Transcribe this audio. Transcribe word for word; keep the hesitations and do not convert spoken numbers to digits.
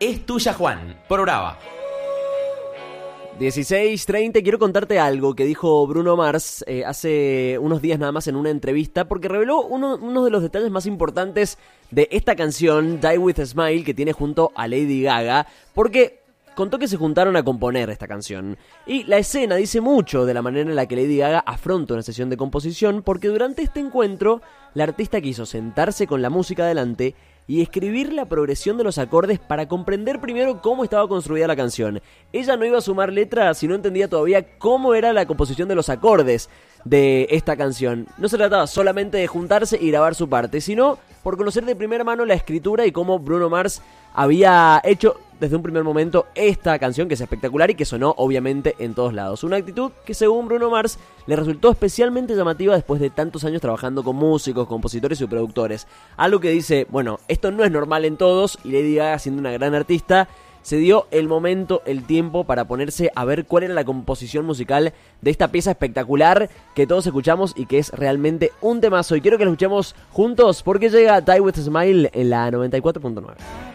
es tuya, Juan, por Brava. dieciséis treinta, quiero contarte algo que dijo Bruno Mars eh, hace unos días nada más en una entrevista, porque reveló uno, uno de los detalles más importantes de esta canción, Die With a Smile, que tiene junto a Lady Gaga, porque contó que se juntaron a componer esta canción. Y la escena dice mucho de la manera en la que Lady Gaga afronta una sesión de composición, porque durante este encuentro, la artista quiso sentarse con la música delante y escribir la progresión de los acordes para comprender primero cómo estaba construida la canción. Ella no iba a sumar letras si no entendía todavía cómo era la composición de los acordes de esta canción. No se trataba solamente de juntarse y grabar su parte, sino por conocer de primera mano la escritura y cómo Bruno Mars había hecho desde un primer momento esta canción, que es espectacular y que sonó obviamente en todos lados. Una actitud que según Bruno Mars le resultó especialmente llamativa después de tantos años trabajando con músicos, compositores y productores. Algo que dice, bueno, esto no es normal en todos, y Lady Gaga, siendo una gran artista, se dio el momento, el tiempo para ponerse a ver cuál era la composición musical de esta pieza espectacular que todos escuchamos y que es realmente un temazo. Y quiero que lo escuchemos juntos porque llega Die With a Smile en la noventa y cuatro punto nueve.